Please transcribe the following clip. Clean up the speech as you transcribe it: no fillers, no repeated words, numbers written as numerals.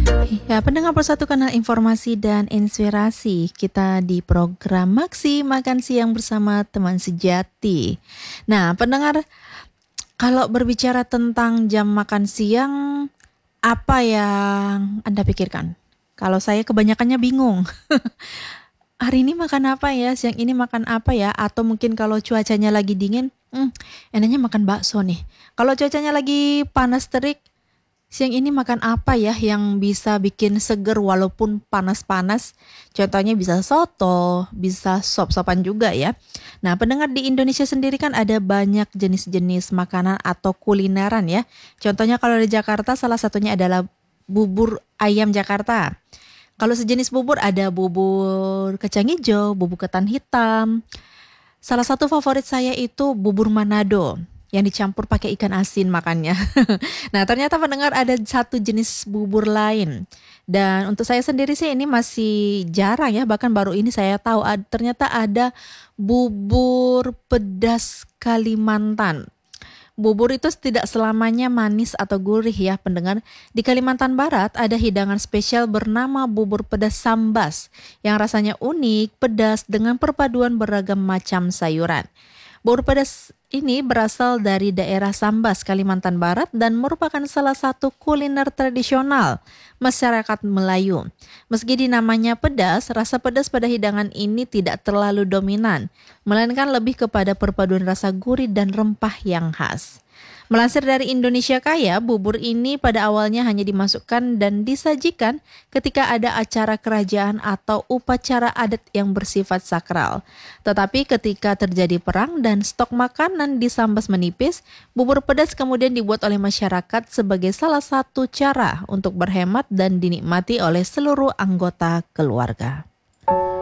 Ya, pendengar Persatu Kanal Informasi dan Inspirasi. Kita di program Maksi Makan Siang bersama teman sejati. Nah, pendengar, kalau berbicara tentang jam makan siang, apa yang Anda pikirkan? Kalau saya kebanyakannya bingung. Hari ini makan apa ya? Siang ini makan apa ya? Atau mungkin kalau cuacanya lagi dingin, enaknya makan bakso nih. Kalau cuacanya lagi panas terik, siang ini makan apa ya yang bisa bikin seger walaupun panas-panas? Contohnya bisa soto, bisa sop-sopan juga ya. Nah, pendengar, di Indonesia sendiri kan ada banyak jenis-jenis makanan atau kulineran ya. Contohnya kalau di Jakarta salah satunya adalah bubur ayam Jakarta. Kalau sejenis bubur ada bubur kacang hijau, bubur ketan hitam. Salah satu favorit saya itu bubur Manado yang dicampur pakai ikan asin makannya. Nah, ternyata pendengar ada satu jenis bubur lain. Dan untuk saya sendiri sih ini masih jarang ya, bahkan baru ini saya tahu ternyata ada bubur pedas Kalimantan. Bubur itu tidak selamanya manis atau gurih ya pendengar. Di Kalimantan Barat ada hidangan spesial bernama bubur pedas sambas yang rasanya unik, pedas dengan perpaduan beragam macam sayuran. Bubur pedas ini berasal dari daerah Sambas, Kalimantan Barat dan merupakan salah satu kuliner tradisional masyarakat Melayu. Meski dinamanya pedas, rasa pedas pada hidangan ini tidak terlalu dominan, melainkan lebih kepada perpaduan rasa gurih dan rempah yang khas. Melansir dari Indonesia Kaya, bubur ini pada awalnya hanya dimasukkan dan disajikan ketika ada acara kerajaan atau upacara adat yang bersifat sakral. Tetapi ketika terjadi perang dan stok makanan di Sambas menipis, bubur pedas kemudian dibuat oleh masyarakat sebagai salah satu cara untuk berhemat dan dinikmati oleh seluruh anggota keluarga.